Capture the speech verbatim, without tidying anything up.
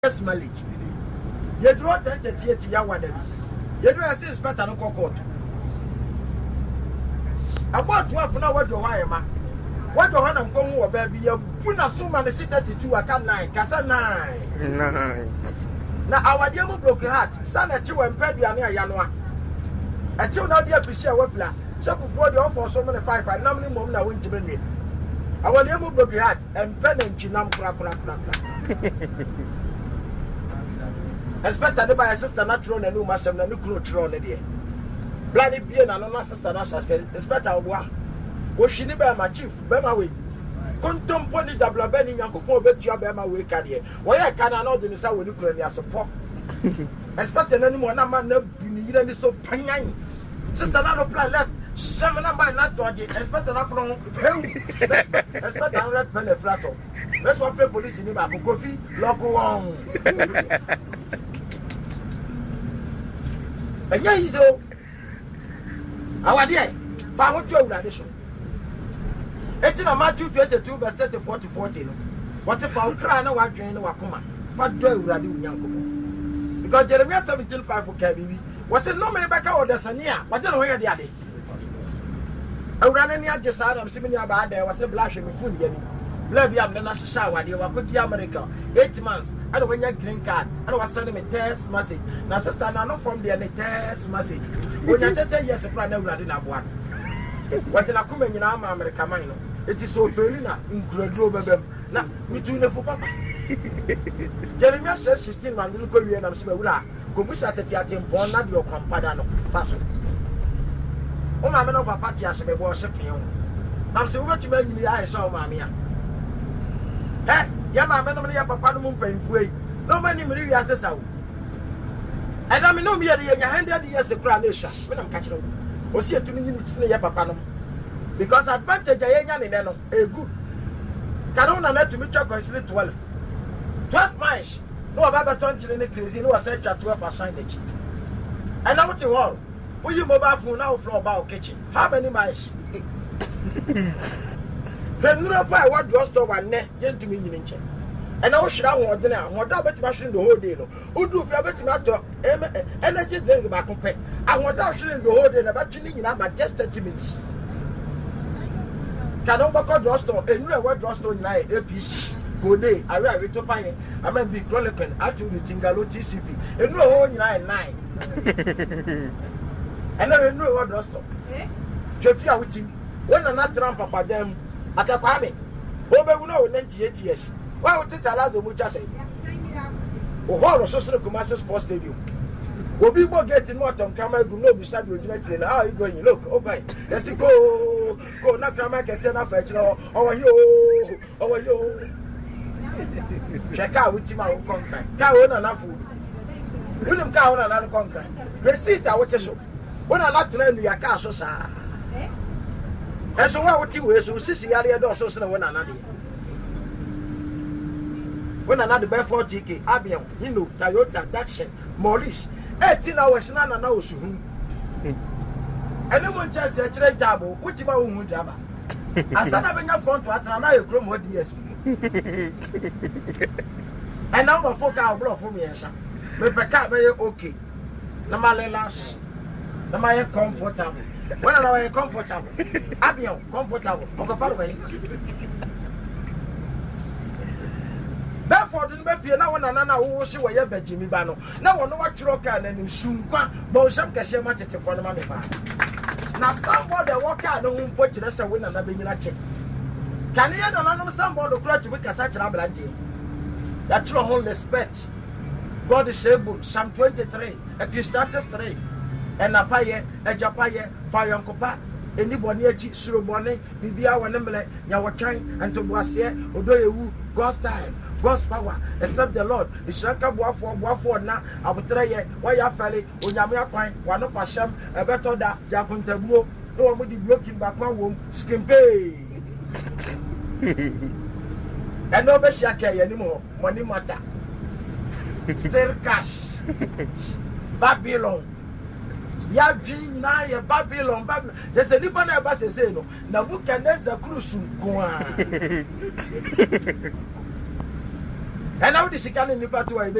mileage. You do not enter theatre, ya one. You do as inspector no court. About twelve now, what do I am? What do I am going over, baby? You put a sum and the city to a can nine, Casa nine. Nine. Now, our dear broken heart, son at you and Pedro near Yanua. Until now, dear Pisha Wepla, so before the offer so many five, I nominally mom now went to me. Our dear broken heart and pen and chinam crack crack crack. Expect by a sister natural and no master and no clothes on the day. Bloody being and no sister, as I said, expect our war. Was she never my chief, Bema way. Contemporary double benny young couple bet you Bema way carrier. Why I cannot in the south with Ukraine support. Expect an animal number no be so panging. Sister not apply left. Seven by not dodgy. Expect enough from expect a red penny flat. That's what the police in the coffee, local on. And yeah, he's all our dear. Power to addition. It's in a Matthew twenty-two, verse thirty-four to fourteen. What's if I cry no one drain no Wakuma? Fat do Radu Yanko. Because Jeremiah seventeen five for K B B was a no man back out of the Sania, but don't hear the other. I ran any other side of Similia bad there was a blushing with food. Love you, I'm the national shower. You were good, America. Eight months. I don't want your green card. I was sending a text message. Now, sister, I'm not from the text message. When you tell yes, a plan, I didn't have one. What did I come in America? It is so failing now. Incredible. Now, between the papa. Jeremiah says sixteen man, little Korean, and I'm saying, go be at the theatre, born not your compadano. Fast. Oh, my man, papa, as a worship you. I'm saying, what you make me, I saw mamma. Eh, ya mamma, nobody up a panamum painful. No money, Maria, as the sound. And I mean, no, me a hundred years of granation when I'm catching them. Was here to me in the Yapapanum. Because advantage I ain't in them, a good. Canona let to me chuck consider twelve. Twelve miles. No, about twenty in the crazy, no, I said twelve assigned it. And now what you all? Will you mobile phone now from about kitchen? How many miles? Then no pie what drugstore one net, to me in check. And I should have one dinner, what about machine the whole day. Who do for a matter energy drink back compare? I want to shooting the whole day about chilling in about just thirty minutes. Can over drugstore and you what drugstore in A P C. Good day, I will to find it. I mean, big Rollican, I told you Tingalo T C P. And no one nine nine. And I know what drugstore. Jeffia with him. When I'm not trying papa them. At a kwame, over no ninety-eight years. Why would it allow the mucha say? Oh, what was social commercial sports stadium? Will people getting more on camera? Go no beside you. How are you going? Look, okay, let's go. Go, not camera can send up at you. Over you, over you. Check out with him our contract. Cow on enough food. William cow on another contract. Receipt our show. When I like to learn your car, so sir. And so, what you wish to see area doors also when another. When another Belfort T K, Abion, Hino, Toyota, Daxon, Maurice, eighteen hours, none and knows who. And no one just a trade table, which you won't have. I said, I'm in your front to another chrome what years. And now the folk are blow for me, sir. But the cat very okay. No matter last, no matter comfortable. When I am comfortable, Abion, comfortable, okay, far away. Therefore, the baby now one another who will see where you bet Jimmy Bano. Now, one what you can and soon qua, but some cashier match for the money. Now, somebody walk out the womb put us a win and a big check. Can you know somebody who cried to make a such an avalanche? That true whole respect. God is able, Psalm twenty-three, a Christian's three. And a paye, a japaye, fire and copa, anybody, suru bonnet, Bibia, one emblem, Yawatang, and to Boisier, Odoyu, God's time, God's power, except the Lord, the Shaka Boafo, Boafo, now, I will tell you, why you fell, Unyamia Pine, one of Pasham, a better da, Yapuntabu, no one would be blocking back my womb, skim pay. And no Beshaka anymore, money matter. Still cash. Babylon. Ya dream na ya Babylon Babylon. There's a different about say no. Na book and there's a cruise kwa. ɛna wode sika no nipa to a